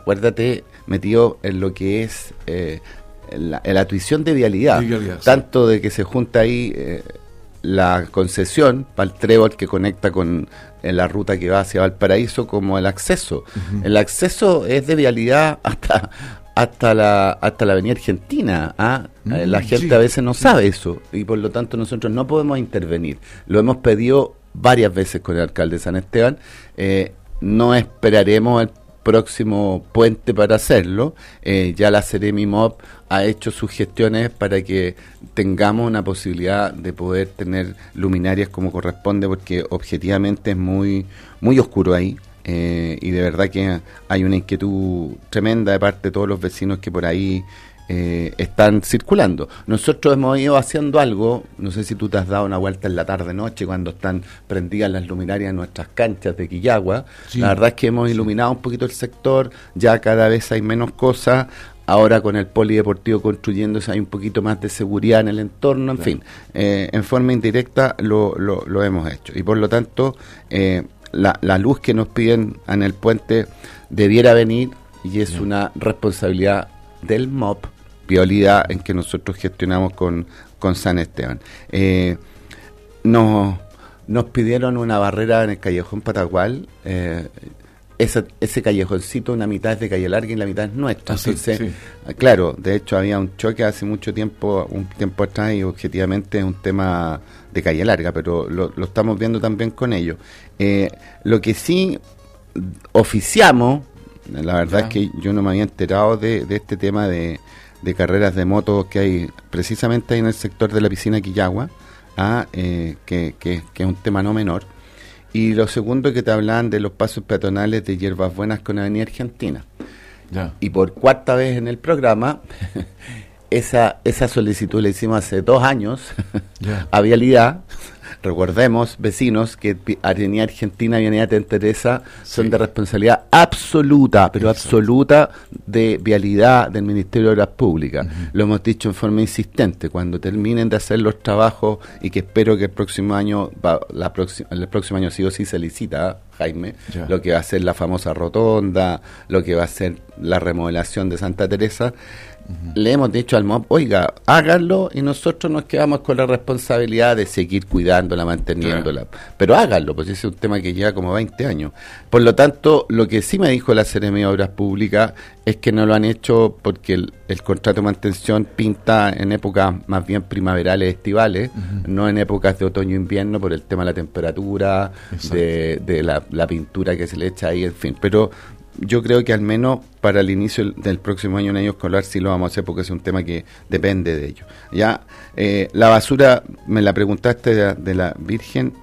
acuérdate, metido en lo que es la tuición de vialidad, tanto de que se junta ahí la concesión para el trébol que conecta con la ruta que va hacia Valparaíso, como el acceso. Uh-huh. El acceso es de vialidad hasta la Avenida Argentina. La gente a veces no sabe eso, y por lo tanto nosotros no podemos intervenir. Lo hemos pedido varias veces con el alcalde de San Esteban. No esperaremos el próximo puente para hacerlo. Ya la Seremi MOP ha hecho sus gestiones para que tengamos una posibilidad de poder tener luminarias como corresponde, porque objetivamente es muy, muy oscuro ahí. Y de verdad que hay una inquietud tremenda de parte de todos los vecinos que por ahí están circulando. Nosotros hemos ido haciendo algo, no sé si tú te has dado una vuelta en la tarde-noche cuando están prendidas las luminarias en nuestras canchas de Quillagua. Sí. La verdad es que hemos iluminado un poquito el sector, ya cada vez hay menos cosas. Ahora con el polideportivo construyéndose hay un poquito más de seguridad en el entorno, en fin, en forma indirecta lo hemos hecho. Y por lo tanto, la luz que nos piden en el puente debiera venir, y es una responsabilidad del MOP, vialidad, en que nosotros gestionamos con San Esteban. Nos pidieron una barrera en el callejón Patagual. Ese callejoncito, una mitad es de Calle Larga y la mitad es nuestra. Entonces, sí. Claro, de hecho había un choque hace un tiempo atrás, y objetivamente es un tema de Calle Larga, pero lo estamos viendo también con ellos. Lo que sí oficiamos, la verdad es que yo no me había enterado de este tema de carreras de motos que hay precisamente ahí en el sector de la piscina Quillagua, que es un tema no menor. Y lo segundo, que te hablaban de los pasos peatonales de Hierbas Buenas con Avenida Argentina. Ya. Y por cuarta vez en el programa, esa solicitud la hicimos hace 2 años a Vialidad. Recordemos, vecinos, que Avenida Argentina y Avenida Tenta Teresa son de responsabilidad absoluta, pero absoluta, de Vialidad del Ministerio de Obras Públicas. Uh-huh. Lo hemos dicho en forma insistente. Cuando terminen de hacer los trabajos, y que espero que el próximo año sí o sí se licita, Jaime, lo que va a ser la famosa rotonda, lo que va a ser la remodelación de Santa Teresa. Uh-huh. Le hemos dicho al MOP, oiga, háganlo, y nosotros nos quedamos con la responsabilidad de seguir cuidándola, manteniéndola. Pero háganlo, pues ese es un tema que lleva como 20 años. Por lo tanto, lo que sí me dijo la Seremi de Obras Públicas es que no lo han hecho porque el contrato de mantención pinta en épocas más bien primaverales, estivales, no en épocas de otoño-invierno, por el tema de la temperatura, de la pintura que se le echa ahí, en fin. Pero yo creo que al menos para el inicio del próximo año, un año escolar, sí lo vamos a hacer, porque es un tema que depende de ello. Ya, la basura, me la preguntaste de la Virgen,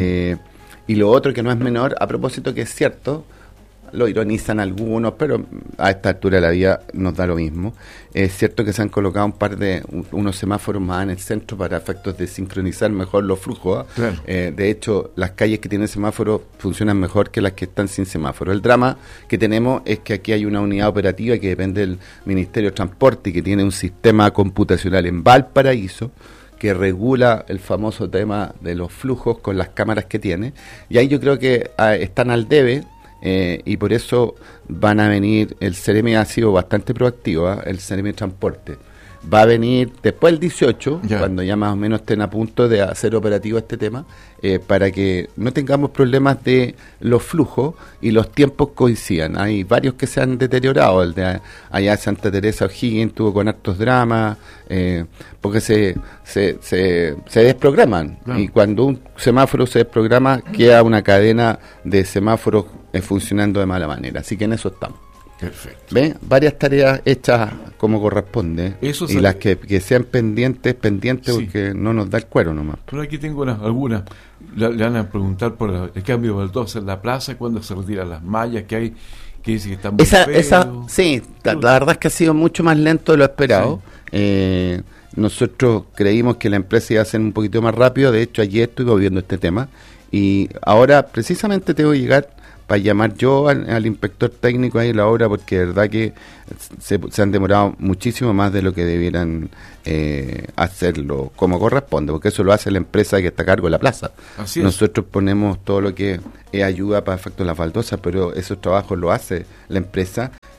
y lo otro que no es menor, a propósito, que es cierto, lo ironizan algunos, pero a esta altura de la vida nos da lo mismo. Es cierto que se han colocado unos semáforos más en el centro para efectos de sincronizar mejor los flujos. Claro. De hecho, las calles que tienen semáforos funcionan mejor que las que están sin semáforo. El drama que tenemos es que aquí hay una unidad operativa que depende del Ministerio de Transporte y que tiene un sistema computacional en Valparaíso que regula el famoso tema de los flujos con las cámaras que tiene. Y ahí yo creo que están al debe. Y por eso van a venir, el Seremi ha sido bastante proactivo, el Seremi de Transporte va a venir después del 18, cuando ya más o menos estén a punto de hacer operativo este tema, para que no tengamos problemas de los flujos y los tiempos coincidan. Hay varios que se han deteriorado, el de allá de Santa Teresa O'Higgins tuvo con hartos dramas, porque se desprograman, y cuando un semáforo se desprograma queda una cadena de semáforos funcionando de mala manera, así que en eso estamos. Perfecto. ¿Ven? Varias tareas hechas como corresponde, y las que sean pendientes, porque no nos da el cuero nomás. Pero aquí tengo algunas. Le van a preguntar por el cambio de baldosas en la plaza, cuando se retiran las mallas que hay, que dice que están muy feos. Sí, la verdad es que ha sido mucho más lento de lo esperado. Sí. Nosotros creímos que la empresa iba a ser un poquito más rápido. De hecho, ayer estuve viendo este tema, y ahora precisamente tengo que llegar para llamar yo al inspector técnico ahí en la obra, porque de verdad que se han demorado muchísimo más de lo que debieran hacerlo como corresponde, porque eso lo hace la empresa que está a cargo de la plaza. Así es. Nosotros ponemos todo lo que es ayuda para efectos de las baldosas, pero esos trabajos lo hace la empresa,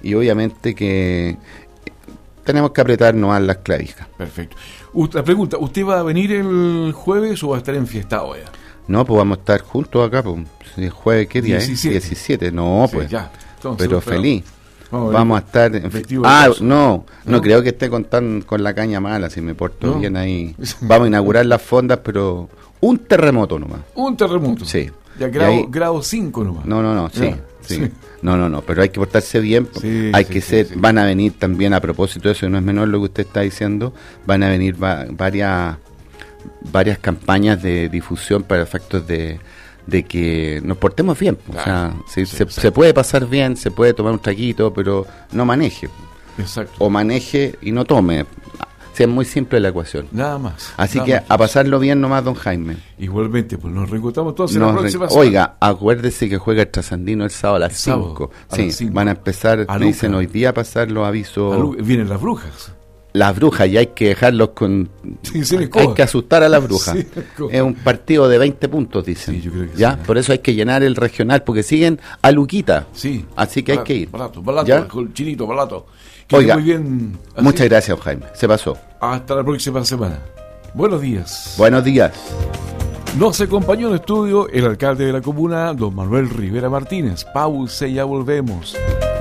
y obviamente que tenemos que apretar nomás las clavijas. Perfecto. La pregunta, ¿usted va a venir el jueves o va a estar enfiestado ya? No, pues vamos a estar juntos acá, pues. ¿El jueves qué día 17. es? 17. No, sí, pues. Ya. Entonces, pero feliz. Vamos a estar no creo que esté con la caña mala, si me porto bien ahí. Vamos a inaugurar las fondas, pero un terremoto nomás. Un terremoto. Sí. Ya grado 5 nomás. No, sí. No, pero hay que portarse bien, hay que ser, van a venir también, a propósito de eso, no es menor lo que usted está diciendo, van a venir varias campañas de difusión para efectos de que nos portemos bien. Claro, o sea, se puede pasar bien, se puede tomar un traguito, pero no maneje. Exacto. O maneje y no tome. Es muy simple la ecuación. Nada más. Así que a pasarlo bien nomás, don Jaime. Igualmente, pues nos reencontramos todos en la próxima semana. Oiga, acuérdese que juega el Trasandino el sábado a las 5. Sí, van a empezar, me dicen hoy día a pasar los avisos. Vienen las brujas. Las brujas, y hay que dejarlos con... hay que asustar a las brujas. Es un partido de 20 puntos, dicen. Sí, yo creo que ¿ya? Sí. Por eso hay que llenar el regional, porque siguen a Luquita. Sí. Así que hay que ir. Barato, el chinito, barato. Oiga, muy bien, muchas gracias, Jaime. Se pasó. Hasta la próxima semana. Buenos días. Buenos días. Nos acompañó en estudio el alcalde de la comuna, don Manuel Rivera Martínez. Pausa y ya volvemos.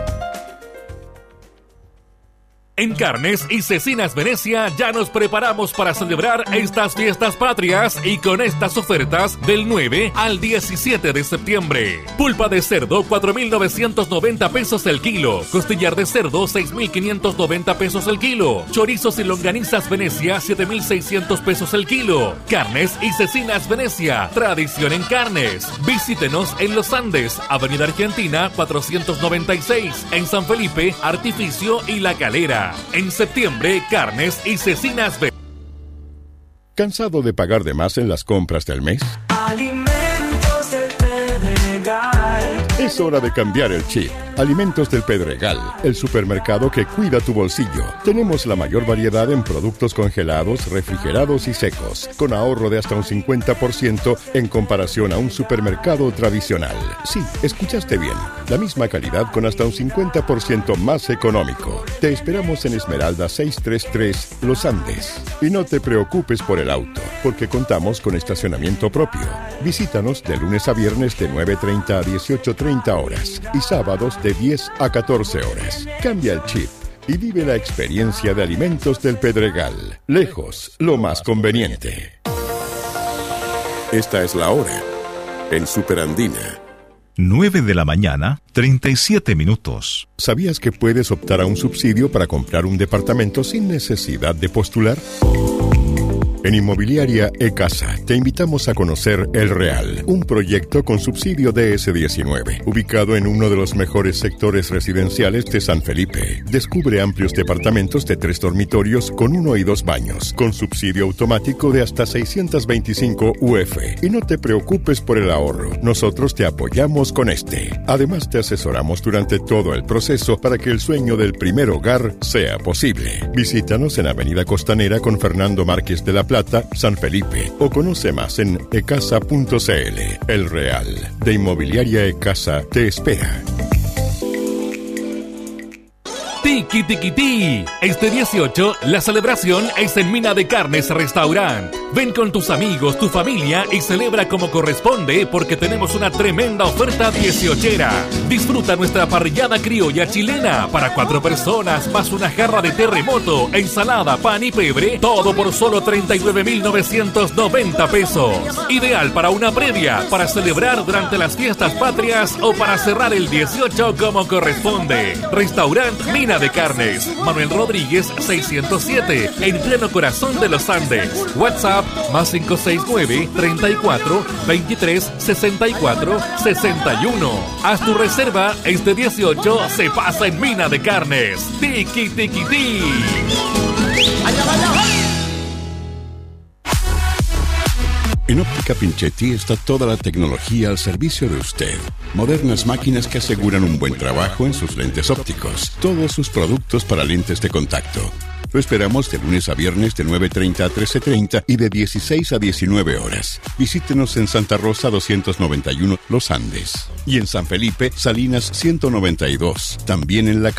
En Carnes y Cecinas Venecia ya nos preparamos para celebrar estas fiestas patrias y con estas ofertas del 9 al 17 de septiembre. Pulpa de cerdo 4.990 pesos el kilo. Costillar de cerdo 6.590 pesos el kilo. Chorizos y longanizas Venecia 7.600 pesos el kilo. Carnes y Cecinas Venecia, tradición en carnes. Visítenos en Los Andes, Avenida Argentina 496, en San Felipe, Artificio y La Calera. En septiembre, Carnes y Cecinas Venecia. ¿Cansado de pagar de más en las compras del mes? Alimentos del Pedregal. Es hora de cambiar el chip. Alimentos del Pedregal, el supermercado que cuida tu bolsillo. Tenemos la mayor variedad en productos congelados, refrigerados y secos, con ahorro de hasta un 50% en comparación a un supermercado tradicional. Sí, escuchaste bien. La misma calidad con hasta un 50% más económico. Te esperamos en Esmeralda 633, Los Andes. Y no te preocupes por el auto, porque contamos con estacionamiento propio. Visítanos de lunes a viernes de 9:30 a 18:30 horas y sábados de 10 a 14 horas. Cambia el chip y vive la experiencia de Alimentos del Pedregal. Lejos, lo más conveniente. Esta es la hora en Superandina. 9 de la mañana, 37 minutos. ¿Sabías que puedes optar a un subsidio para comprar un departamento sin necesidad de postular? En Inmobiliaria E-Casa te invitamos a conocer El Real, un proyecto con subsidio DS19, ubicado en uno de los mejores sectores residenciales de San Felipe. Descubre amplios departamentos de 3 dormitorios con 1 y 2 baños, con subsidio automático de hasta 625 UF. Y no te preocupes por el ahorro, nosotros te apoyamos con este. Además te asesoramos durante todo el proceso para que el sueño del primer hogar sea posible. Visítanos en Avenida Costanera con Fernando Márquez de la Plata, San Felipe, o conoce más en ecasa.cl. El Real, de Inmobiliaria E-Casa, te espera. Tiki Tiki Ti. Este 18, la celebración es en Mina de Carnes Restaurant. Ven con tus amigos, tu familia y celebra como corresponde porque tenemos una tremenda oferta 18era. Disfruta nuestra parrillada criolla chilena para 4 personas más una jarra de terremoto, ensalada, pan y pebre, todo por solo 39.990 pesos. Ideal para una previa, para celebrar durante las fiestas patrias o para cerrar el 18 como corresponde. Restaurant Mina de Carnes, Manuel Rodríguez 607, en pleno corazón de los Andes. WhatsApp más 569-34 23 64 61. Haz tu reserva, este 18 se pasa en Mina de Carnes. Tiki Tiki Ti. En Óptica Pinchetti está toda la tecnología al servicio de usted. Modernas máquinas que aseguran un buen trabajo en sus lentes ópticos. Todos sus productos para lentes de contacto. Lo esperamos de lunes a viernes de 9:30 a 13:30 y de 16 a 19 horas. Visítenos en Santa Rosa 291, Los Andes. Y en San Felipe, Salinas 192. También en la